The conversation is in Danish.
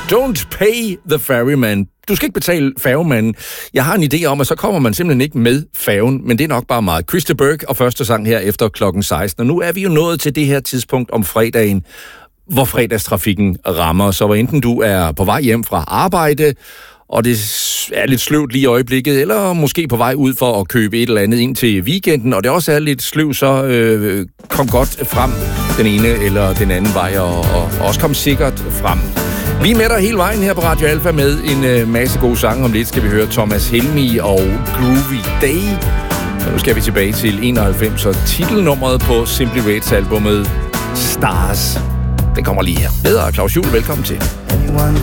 Don't pay the ferryman. Du skal ikke betale færgemanden. Jeg har en idé om, at så kommer man simpelthen ikke med færgen, men det er nok bare meget. Christer Burke og første sang her efter klokken 16. Og nu er vi jo nået til det her tidspunkt om fredagen, hvor fredagstrafikken rammer. Så hvor enten du er på vej hjem fra arbejde, og det er lidt sløvt lige i øjeblikket, eller måske på vej ud for at købe et eller andet ind til weekenden, og det også er lidt sløvt, så kom godt frem den ene eller den anden vej, og også kom sikkert frem. Vi er med dig hele vejen her på Radio Alfa med en masse gode sange. Om lidt skal vi høre Thomas Helmig og Groovy Day. Og nu skal vi tilbage til 91, og titelnummeret på Simply Reds albummet Stars. Den kommer lige her. Bedre Claus Juhl, velkommen til.